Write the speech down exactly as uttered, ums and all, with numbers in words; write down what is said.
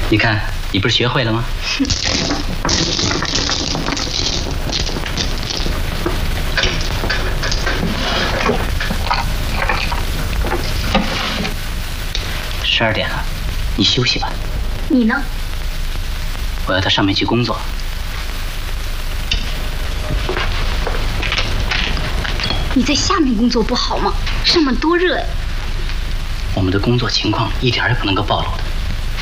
你看，你不是学会了吗？十二点了，你休息吧。 你呢？ 我要到上面去工作。 你在下面工作不好吗？上面多热呀！ 我们的工作情况一点也不能够暴露的。